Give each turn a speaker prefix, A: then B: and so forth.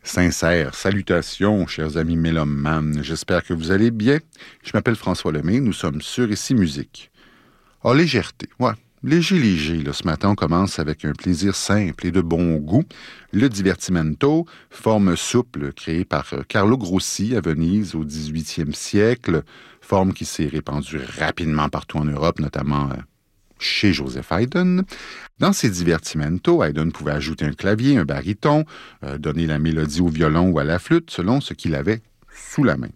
A: Sincères salutations, chers amis mélomanes. J'espère que vous allez bien. Je m'appelle François Lemay. Nous sommes sur Ici Musique. Ah, légèreté. Ouais, léger. Là, ce matin, on commence avec un plaisir simple et de bon goût. Le divertimento, forme souple créée par Carlo Grossi à Venise au 18e siècle. Forme qui s'est répandue rapidement partout en Europe, notamment chez Joseph Haydn. Dans ses divertimentos, Haydn pouvait ajouter un clavier, un baryton, donner la mélodie au violon ou à la flûte, selon ce qu'il avait sous la main.